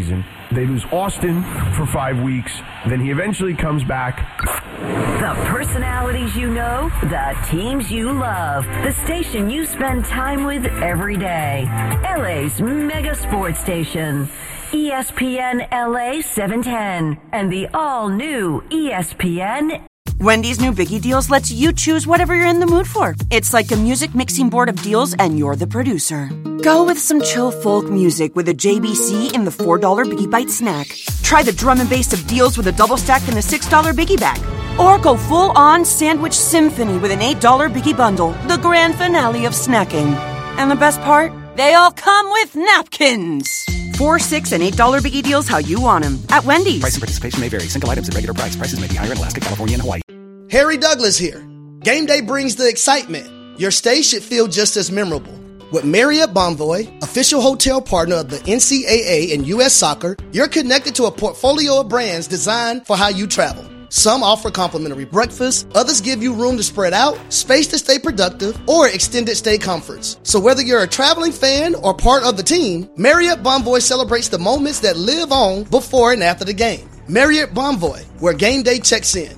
season. They lose Austin for 5 weeks. Then he eventually comes back. The personalities you know, the teams you love, the station you spend time with every day. LA's mega sports station. ESPN LA 710 and the all-new ESPN. Wendy's new Biggie Deals lets you choose whatever you're in the mood for. It's like a music mixing board of deals and you're the producer. Go with some chill folk music with a JBC in the $4 Biggie Bite snack. Try the drum and bass of deals with a double stack in the $6 Biggie Bag. Or go full-on sandwich symphony with an $8 Biggie Bundle, the grand finale of snacking. And the best part? They all come with napkins. $4, $6, and $8 Biggie Deals how you want them. At Wendy's. Price and participation may vary. Single items at regular price. Prices may be higher in Alaska, California, and Hawaii. Harry Douglas here. Game day brings the excitement. Your stay should feel just as memorable. With Marriott Bonvoy, official hotel partner of the NCAA and U.S. Soccer, you're connected to a portfolio of brands designed for how you travel. Some offer complimentary breakfast, others give you room to spread out, space to stay productive, or extended stay comforts. So whether you're a traveling fan or part of the team, Marriott Bonvoy celebrates the moments that live on before and after the game. Marriott Bonvoy, where game day checks in.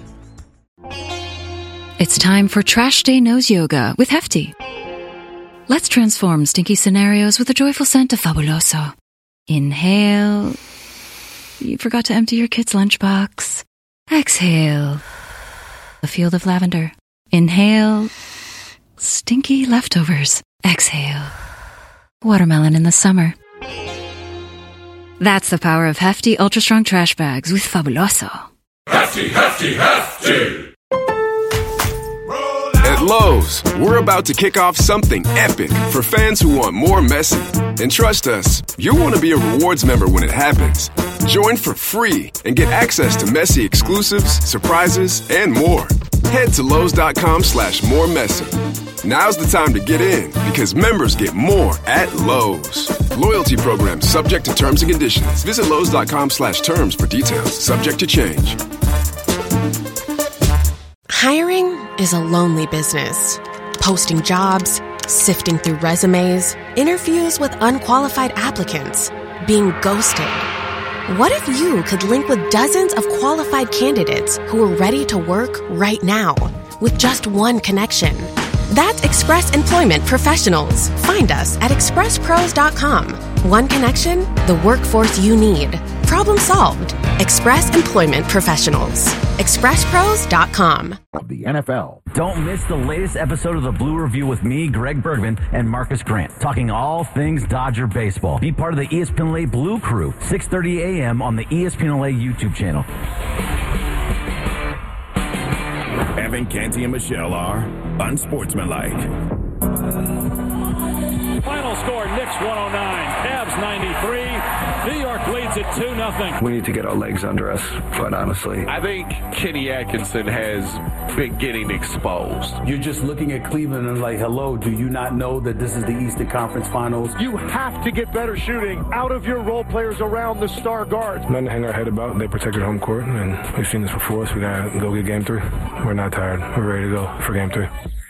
It's time for Trash Day Nose Yoga with Hefty. Let's transform stinky scenarios with the joyful scent of Fabuloso. Inhale. You forgot to empty your kid's lunchbox. Exhale. A field of lavender. Inhale. Stinky leftovers. Exhale. Watermelon in the summer. That's the power of Hefty Ultra Strong Trash Bags with Fabuloso. Hefty, Hefty, Hefty! At Lowe's, we're about to kick off something epic for fans who want more Messi. And trust us, you'll want to be a rewards member when it happens. Join for free and get access to Messi exclusives, surprises, and more. Head to Lowe's.com/more Messi. Now's the time to get in because members get more at Lowe's. Loyalty program subject to terms and conditions. Visit Lowe's.com/terms for details. Subject to change. Hiring is a lonely business. Posting jobs, sifting through resumes, interviews with unqualified applicants, being ghosted. What if you could link with dozens of qualified candidates who are ready to work right now with just one connection? That's Express Employment Professionals. Find us at expresspros.com. One connection, the workforce you need. Problem solved. Express Employment Professionals. expresspros.com. Of the NFL. Don't miss the latest episode of the Blue Review with me, Greg Bergman, and Marcus Grant, talking all things Dodger baseball. Be part of the ESPN LA Blue Crew, 6:30 a.m. on the ESPN LA YouTube channel. Evan, Canty, and Michelle are unsportsmanlike. Final score, Knicks 109, Cavs 93. New York leads it 2-0. We need to get our legs under us, quite honestly. I think Kenny Atkinson has been getting exposed. You're just looking at Cleveland and like, hello, do you not know that this is the Eastern Conference Finals? You have to get better shooting out of your role players around the star guards. Nothing to hang our head about. They protected home court, and we've seen this before, so we got to go get game 3. We're not tired. We're ready to go for game 3.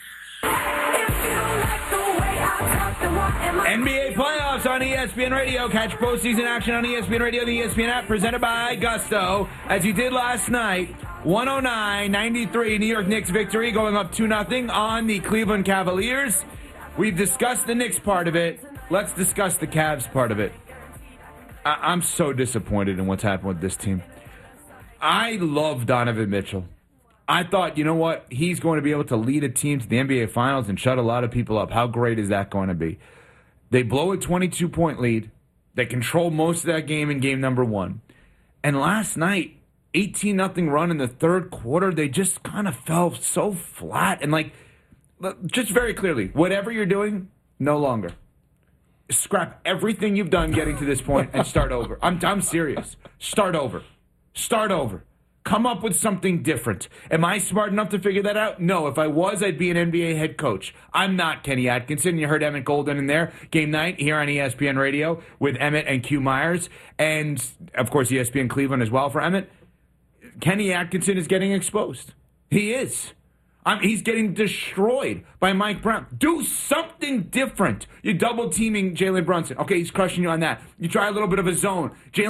NBA playoffs on ESPN Radio. Catch postseason action on ESPN Radio, the ESPN app, presented by Gusto. As you did last night, 109-93 New York Knicks victory, going up 2-0 on the Cleveland Cavaliers. We've discussed the Knicks part of it. Let's discuss the Cavs part of it. I'm so disappointed in what's happened with this team. I love Donovan Mitchell. I thought, you know what? He's going to be able to lead a team to the NBA Finals and shut a lot of people up. How great is that going to be? They blow a 22-point lead. They control most of that game in game number 1. And last night, 18-0 run in the third quarter, they just kind of fell so flat. And, like, just very clearly, whatever you're doing, no longer. Scrap everything you've done getting to this point and start over. I'm serious. Start over. Start over. Come up with something different. Am I smart enough to figure that out? No. If I was, I'd be an NBA head coach. I'm not Kenny Atkinson. You heard Emmett Golden in there. Game night here on ESPN Radio with Emmett and Q Myers. And, of course, ESPN Cleveland as well for Emmett. Kenny Atkinson is getting exposed. He is. He's getting destroyed by Mike Brown. Do something different. You're double-teaming Jalen Brunson. Okay, he's crushing you on that. You try a little bit of a zone. Jalen